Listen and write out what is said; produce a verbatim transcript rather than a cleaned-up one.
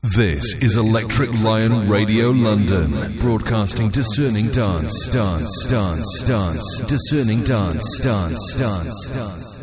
This is Electric Lion Radio London, broadcasting discerning dance, dance, dance, dance, discerning dance, dance, dance, dance.